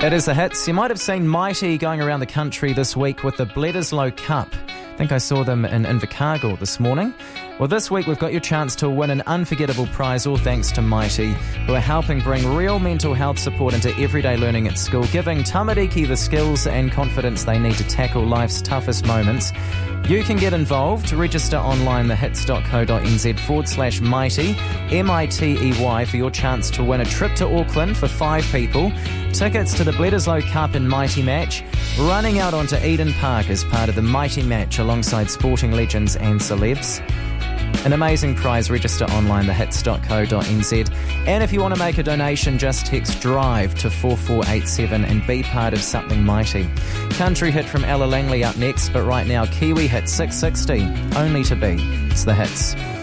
It is the hits. You might have seen Mighty going around the country this week with the Bledisloe Cup. I think I saw them in Invercargill this morning. Well, this week we've got your chance to win an unforgettable prize, all thanks to Mighty, who are helping bring real mental health support into everyday learning at school, giving tamariki the skills and confidence they need to tackle life's toughest moments. You can get involved. Register online, thehits.co.nz/mighty, MITEY, for your chance to win a trip to Auckland for 5 people, tickets to the Bledisloe Cup and Mighty Match, running out onto Eden Park as part of the Mighty Match alongside sporting legends and celebs. An amazing prize. Register online, thehits.co.nz. And if you want to make a donation, just text DRIVE to 4487 and be part of something mighty. Country hit from Ella Langley up next, but right now Kiwi hit 660, Only to Be. It's the hits.